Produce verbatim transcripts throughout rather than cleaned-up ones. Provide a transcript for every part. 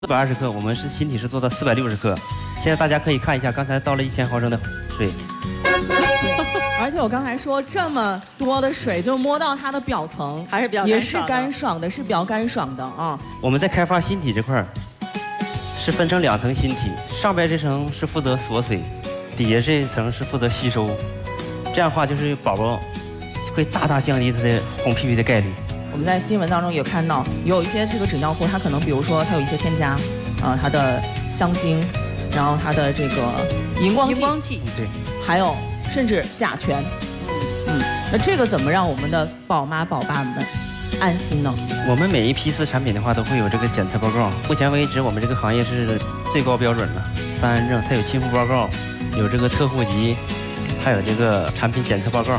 四百二十克，我们是新体是做到四百六十克。现在大家可以看一下，刚才倒了一千毫升的水。 而且我刚才说这么多的水，就摸到它的表层， 还是比较也是干爽的，是比较干爽的啊。 我们在开发新体这块儿，是分成两层新体，上边这层是负责锁水，底下这一层是负责吸收。这样的话，就是宝宝会大大降低他的红屁屁的概率。 我们在新闻当中有看到，有一些这个纸尿裤，它可能比如说它有一些添加，啊、呃，它的香精，然后它的这个荧光剂， 荧光剂， 对， 还有甚至甲醛。嗯，那这个怎么让我们的宝妈宝爸们安心呢？ 我们每一批次产品的话，都会有这个检测报告。目前为止，我们这个行业是最高标准了，三安证，它有亲肤报告，有这个特户籍，还有这个产品检测报告。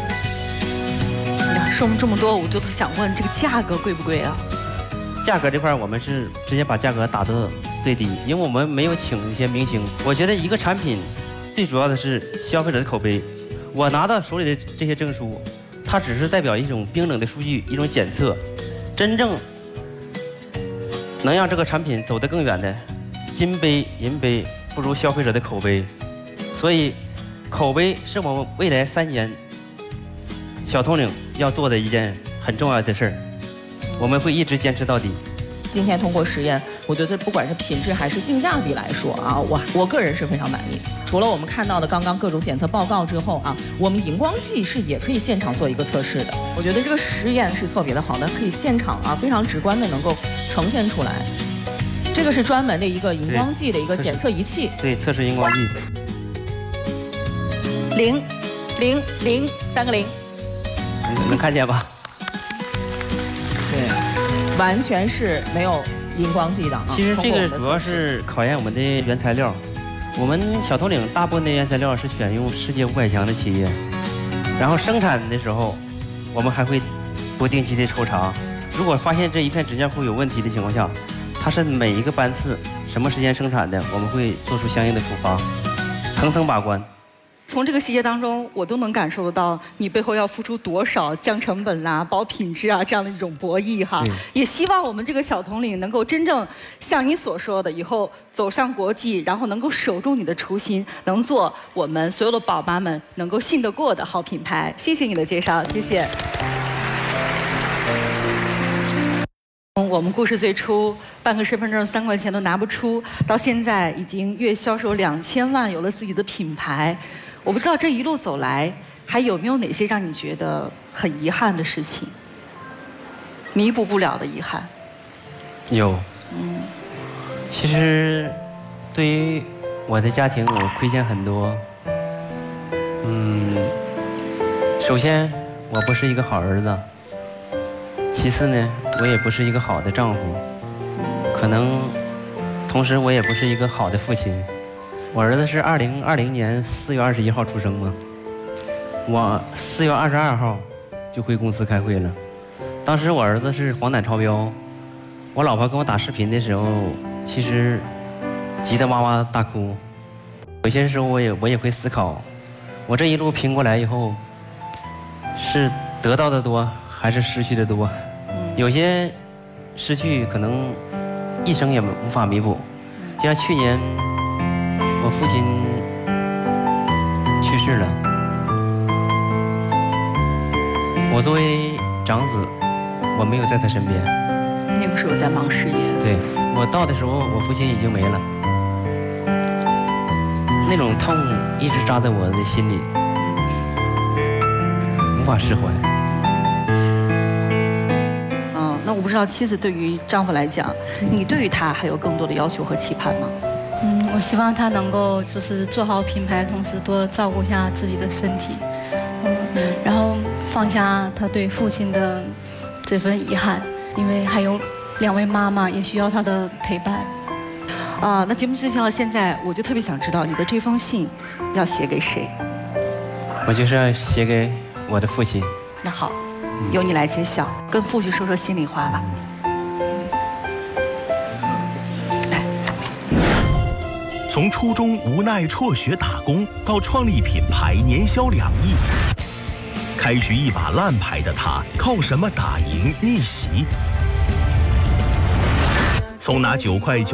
说我们这么多，我就想问，这个价格贵不贵啊？ 价格这块我们是直接把价格打到最低，因为我们没有请一些明星。我觉得一个产品最主要的是消费者的口碑。我拿到手里的这些证书，它只是代表一种冰冷的数据，一种检测。真正能让这个产品走得更远的，金杯银杯不如消费者的口碑。所以，口碑是我们未来三年小统领要做的一件很重要的事儿，我们会一直坚持到底。 今天通过实验，我觉得不管是品质还是性价比来说啊，我我个人是非常满意。除了我们看到的刚刚各种检测报告之后啊，我们荧光剂是也可以现场做一个测试的。我觉得这个实验是特别的好的，可以现场啊非常直观的能够呈现出来。这个是专门的一个荧光剂的一个检测仪器， 对，测试荧光剂。 零，零零三个零。 能看见吧？ 对，完全是没有荧光剂的啊。 其实这个主要是考验我们的原材料。我们小统领大部分的原材料是选用世界五百强的企业，然后生产的时候，我们还会不定期的抽查。如果发现这一片纸尿裤有问题的情况下，它是每一个班次什么时间生产的，我们会做出相应的处罚，层层把关。 从这个细节当中，我都能感受得到你背后要付出多少降成本啦、保品质啊这样的一种博弈哈。也希望我们这个小统领能够真正像你所说的，以后走上国际，然后能够守住你的初心，能做我们所有的宝妈们能够信得过的好品牌。谢谢你的介绍，谢谢。从我们故事最初办个身份证三块钱都拿不出，到现在已经月销售两千万，有了自己的品牌。我不知道这一路走来，还有没有哪些让你觉得很遗憾的事情，弥补不了的遗憾？ 有。嗯。其实，对于我的家庭，我亏欠很多。嗯。首先，我不是一个好儿子。其次呢，我也不是一个好的丈夫。可能，同时我也不是一个好的父亲。我儿子是二零二零年四月二十一号出生嘛，我四月二十二号就回公司开会了。当时我儿子是黄疸超标，我老婆跟我打视频的时候，其实急得哇哇大哭。有些时候我也我也会思考，我这一路拼过来以后，是得到的多还是失去的多？有些失去可能一生也无法弥补，就像去年。我父亲去世了，我作为长子，我没有在他身边。 那个时候在忙事业。 对，我到的时候，我父亲已经没了，那种痛一直扎在我的心里，无法释怀。 嗯，那我不知道妻子对于丈夫来讲，你对于他还有更多的要求和期盼吗？ 嗯，我希望他能够就是做好品牌，同时多照顾一下自己的身体，嗯，然后放下他对父亲的这份遗憾，因为还有两位妈妈也需要他的陪伴。 啊，那节目进行到现在，我就特别想知道你的这封信要写给谁？ 我就是要写给我的父亲。 那好，由你来揭晓，跟父亲说说心里话吧。 从初中无奈辍学打工，到创立品牌年销两亿，开局一把烂牌的他，靠什么打赢逆袭？从拿九块九。